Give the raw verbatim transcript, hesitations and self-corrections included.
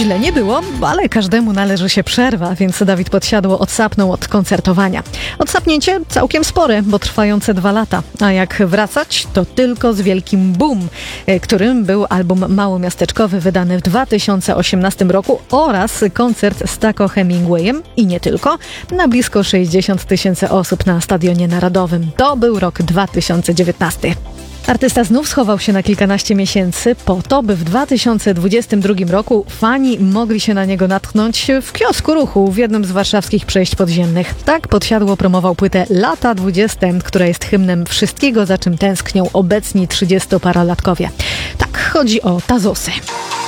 źle nie było, ale każdemu należy się przerwa, więc Dawid Podsiadło odsapnął od koncertowania. Odsapnięcie całkiem spore, bo trwające dwa lata. A jak wracać, to tylko z wielkim boom, którym był album małomiasteczkowy wydany w dwa tysiące osiemnastym roku oraz koncert z Taco Hemingwayem i nie tylko, na blisko sześćdziesiąt tysięcy osób na Stadionie Narodowym. To był rok dwa tysiące dziewiętnasty. Artysta znów schował się na kilkanaście miesięcy po to, by w dwa tysiące dwudziestym drugim roku fani mogli się na niego natknąć w kiosku Ruchu w jednym z warszawskich przejść podziemnych. Tak Podsiadło promował płytę Lata dwudzieste, która jest hymnem wszystkiego, za czym tęsknią obecni trzydziestoparolatkowie. Tak, chodzi o Tazosy.